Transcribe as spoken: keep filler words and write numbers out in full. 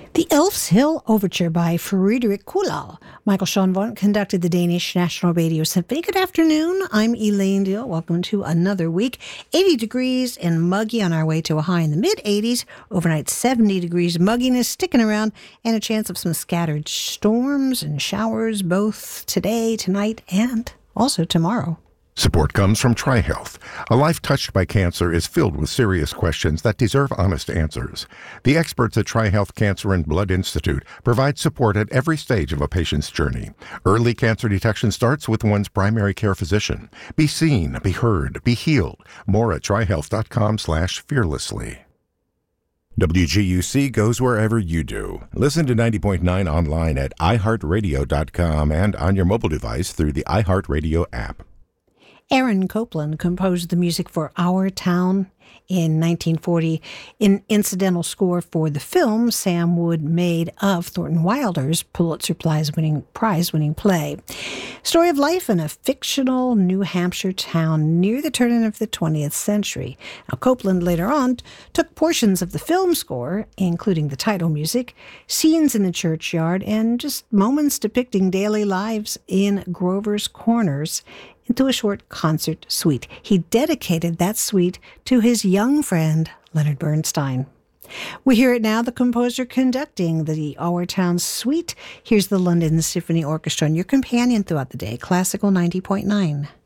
The Elf's Hill Overture by Friedrich Kuhlau. Michael Schoenwont conducted the Danish National Radio Symphony. Good afternoon. I'm Elaine Deal. Welcome to another week. eighty degrees and muggy on our way to a high in the mid-eighties. Overnight seventy degrees. Mugginess sticking around and a chance of some scattered storms and showers both today, tonight, and also tomorrow. Support comes from TriHealth. A life touched by cancer is filled with serious questions that deserve honest answers. The experts at TriHealth Cancer and Blood Institute provide support at every stage of a patient's journey. Early cancer detection starts with one's primary care physician. Be seen, be heard, be healed. More at trihealth.com slash fearlessly. W G U C goes wherever you do. Listen to ninety point nine online at i heart radio dot com and on your mobile device through the iHeartRadio app. Aaron Copland composed the music for Our Town in nineteen forty, an incidental score for the film Sam Wood made of Thornton Wilder's Pulitzer Prize-winning prize-winning play. Story of life in a fictional New Hampshire town near the turn of the twentieth century. Now, Copland later on took portions of the film score, including the title music, scenes in the churchyard, and just moments depicting daily lives in Grover's Corners, into a short concert suite. He dedicated that suite to his young friend, Leonard Bernstein. We hear it now, the composer conducting the Our Town Suite. Here's the London Symphony Orchestra and your companion throughout the day, Classical ninety point nine.